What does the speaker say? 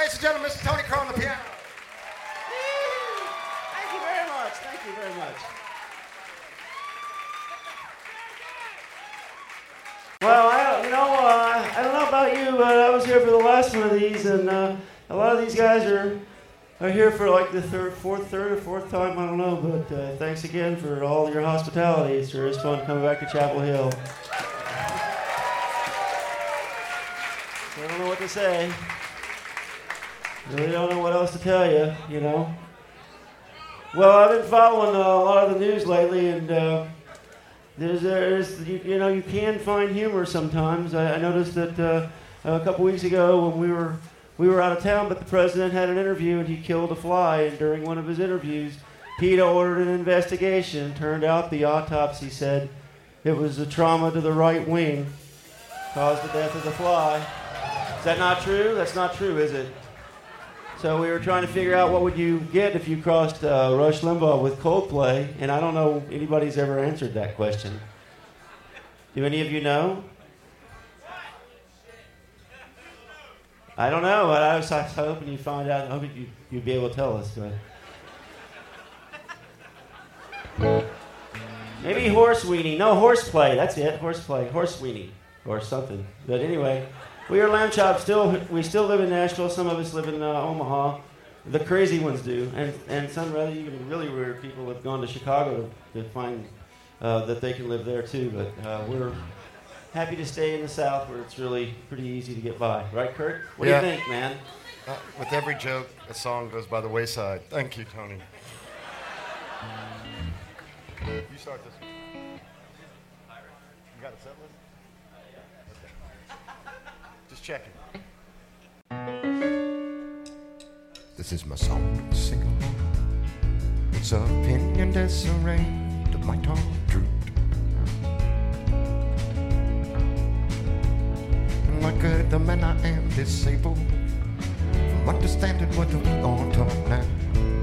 ladies and gentlemen, Mr. Tony Crow on the piano. Thank you very much. Thank you very much. Well, I don't know about you, but I was here for the last one of these, and a lot of these guys are here for like the third or fourth time, I don't know, but thanks again for all your hospitality. It's sure is fun coming back to Chapel Hill. I don't know what to say. Really don't know what else to tell you, you know. Well, I've been following a lot of the news lately, and you can find humor sometimes. I noticed that a couple weeks ago when we were out of town, but the president had an interview and he killed a fly. And during one of his interviews, PETA ordered an investigation. Turned out the autopsy said it was a trauma to the right wing caused the death of the fly. Is that not true? That's not true, is it? So we were trying to figure out what would you get if you crossed Rush Limbaugh with Coldplay, and I don't know anybody's ever answered that question. Do any of you know? I don't know, but I was hoping you'd find out. I hope you'd be able to tell us. Maybe horse weenie. No, horseplay. That's it. Horseplay. Horse weenie. Or something. But anyway, we are Lamb Chop. We still live in Nashville. Some of us live in Omaha. The crazy ones do. And some rather even really weird people have gone to Chicago to find that they can live there too. But we're happy to stay in the South where it's really pretty easy to get by. Right, Kurt? What do you think, man? With every joke, a song goes by the wayside. Thank you, Tony. You start this one. You got a set list? Okay. Just checking. This is my song to sing along. It's opinion disarray to my tongue truth. Like the man I am disabled from understanding what we all talk now.